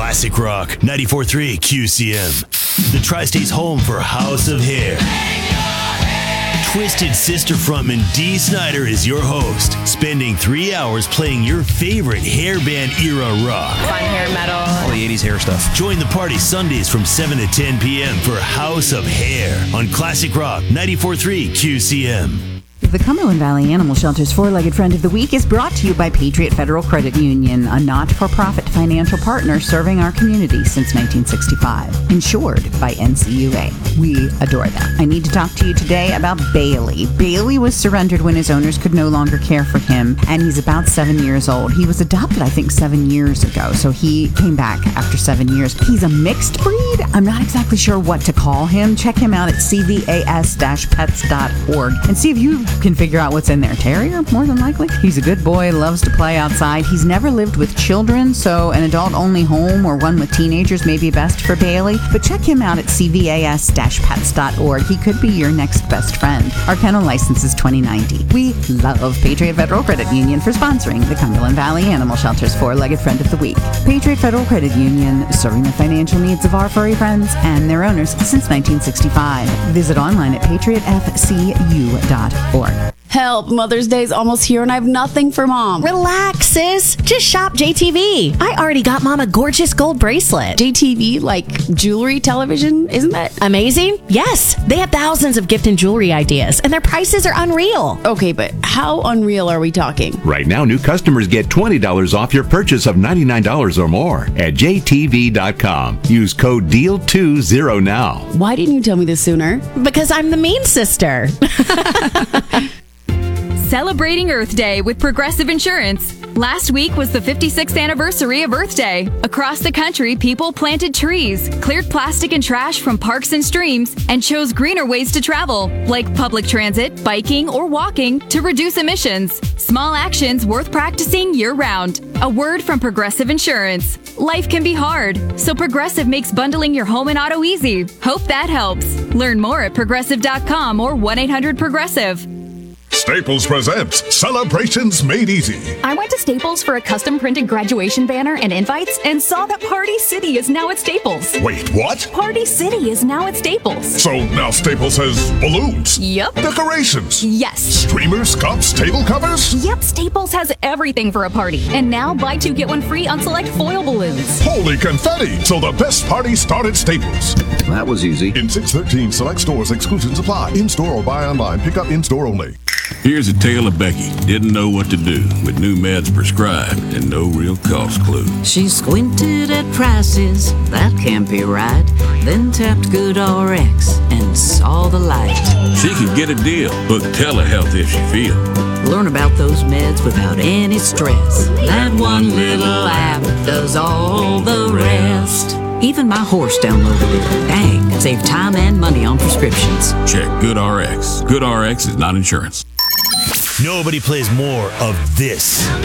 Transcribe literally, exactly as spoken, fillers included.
Classic Rock ninety-four point three Q C M, the Tri-State's home for House of Hair. Twisted Sister frontman Dee Snider is your host, spending three hours playing your favorite hairband era rock. Fun hair metal. All the eighties hair stuff. Join the party Sundays from seven to ten p.m. for House of Hair on Classic Rock ninety-four point three Q C M. The Cumberland Valley Animal Shelter's Four-Legged Friend of the Week is brought to you by Patriot Federal Credit Union, a not-for-profit financial partner serving our community since nineteen sixty-five. Insured by N C U A. We adore them. I need to talk to you today about Bailey. Bailey was surrendered when his owners could no longer care for him, and he's about seven years old. He was adopted, I think, seven years ago, so he came back after seven years. He's a mixed breed. I'm not exactly sure what to call him. Check him out at c v a s dash pets dot org and see if you can figure out what's in there. Terrier, more than likely. He's a good boy, loves to play outside. He's never lived with children, so an adult-only home or one with teenagers may be best for Bailey. But check him out at c v a s dash pets dot org. He could be your next best friend. Our kennel license is twenty ninety. We love Patriot Federal Credit Union for sponsoring the Cumberland Valley Animal Shelter's Four-Legged Friend of the Week. Patriot Federal Credit Union, serving the financial needs of our furry friends and their owners since nineteen sixty-five. Visit online at patriot f c u dot org. Help, Mother's Day's almost here and I have nothing for Mom. Relax, sis. Just shop J T V. I already got Mom a gorgeous gold bracelet. J T V, like jewelry television, isn't that amazing? Yes. They have thousands of gift and jewelry ideas, and their prices are unreal. Okay, but how unreal are we talking? Right now, new customers get twenty dollars off your purchase of ninety-nine dollars or more at j t v dot com. Use code D E A L twenty now. Why didn't you tell me this sooner? Because I'm the mean sister. Celebrating Earth Day with Progressive Insurance. Last week was the fifty-sixth anniversary of Earth Day. Across the country, people planted trees, cleared plastic and trash from parks and streams, and chose greener ways to travel, like public transit, biking, or walking to reduce emissions. Small actions worth practicing year-round. A word from Progressive Insurance. Life can be hard, so Progressive makes bundling your home and auto easy. Hope that helps. Learn more at progressive dot com or one eight hundred progressive. Staples presents Celebrations Made Easy. I went to Staples for a custom printed graduation banner and invites and saw that Party City is now at Staples. Wait, what? Party City is now at Staples. So now Staples has balloons? Yep. Decorations? Yes. Streamers, cups, table covers? Yep, Staples has everything for a party. And now buy two, get one free on select foil balloons. Holy confetti! So the best party start at Staples. That was easy. In six thirteen select stores, exclusions apply. In-store or buy online. Pick up in-store only. Here's a tale of Becky. Didn't know what to do with new meds prescribed and no real cost clue. She squinted at prices, that can't be right. Then tapped GoodRx and saw the light. She could get a deal. Book telehealth if she feel. Learn about those meds without any stress. That one little app does all the rest. Even my horse downloaded it. Dang, save time and money on prescriptions. Check GoodRx. GoodRx is not insurance. Nobody plays more of this.